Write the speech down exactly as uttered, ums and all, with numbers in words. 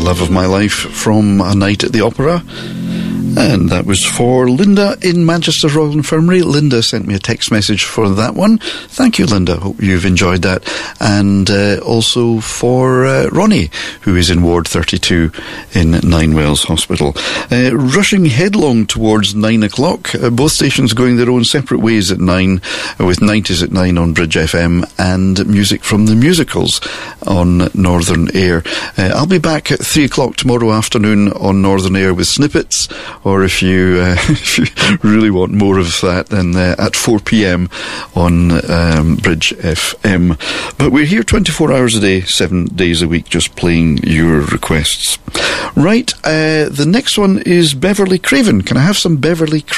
Love of My Life from A Night at the Opera. And that was for Linda in Manchester Royal Infirmary. Linda sent me a text message for that one. Thank you, Linda. Hope you've enjoyed that. And uh, also for uh, Ronnie, who is in Ward thirty-two in Nine Wells Hospital. Uh, rushing headlong towards nine o'clock. Uh, both stations going their own separate ways at nine, uh, with nineties at nine on Bridge F M and music from the musicals on Northern Air. Uh, I'll be back at three o'clock tomorrow afternoon on Northern Air with snippets. Or if you, uh, if you really want more of that, then uh, at four p.m. on um, Bridge F M. But we're here twenty-four hours a day, seven days a week, just playing your requests. Right, uh, the next one is Beverly Craven. Can I have some Beverly Craven?